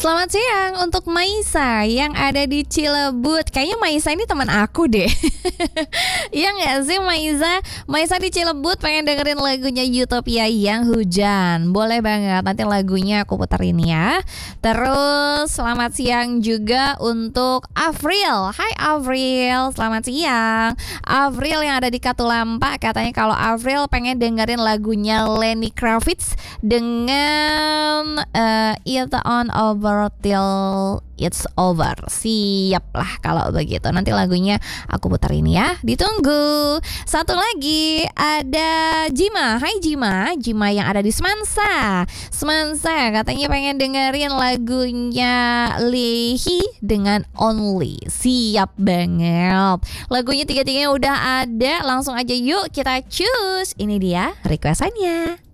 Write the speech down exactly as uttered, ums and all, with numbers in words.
Selamat siang untuk Maisa yang ada di Cilebut. Kayaknya Maisa ini teman aku deh. Iya nggak sih Maisa? Maisa di Cilebut pengen dengerin lagunya Utopia yang hujan. Boleh banget, nanti lagunya aku puterin ya. Terus selamat siang juga untuk Avril. Hai Avril, selamat siang. Avril yang ada di Katulampa, katanya kalau Avril pengen dengerin lagunya Lenny Kravitz dengan uh, It's On Over Till It's Over. Siap lah kalau begitu. Nanti lagunya aku puterin ya. Ditunggu. Satu lagi ada Jima. Hai Jima. Jima yang ada di Semansa. Semansa katanya pengen dengerin lagunya Lehi dengan Only. Siap banget. Lagunya tiga-tiganya udah ada. Langsung aja yuk kita choose. Ini dia requestannya.